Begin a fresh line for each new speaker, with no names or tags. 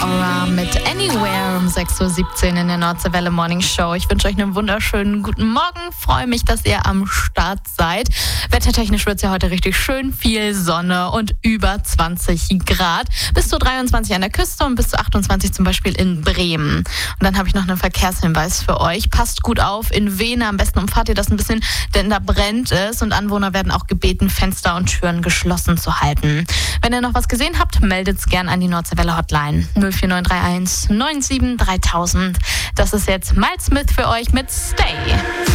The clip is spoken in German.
Aura mit Anywhere um 6.17 Uhr in der Nordseewelle Morning Show. Ich wünsche euch einen wunderschönen guten Morgen. Freue mich, dass ihr am Start seid. Wettertechnisch wird es ja heute richtig schön. Viel Sonne und über 20 Grad. Bis zu 23 an der Küste und bis zu 28 zum Beispiel in Bremen. Und dann habe ich noch einen Verkehrshinweis für euch. Passt gut auf in Wehne. Am besten umfahrt ihr das ein bisschen, denn da brennt es. Und Anwohner werden auch gebeten, Fenster und Türen geschlossen zu halten. Wenn ihr noch was gesehen habt, meldet es gern an die Nordseewelle Hotline 04931 97 3000. Das ist jetzt Miles Smith für euch mit Stay.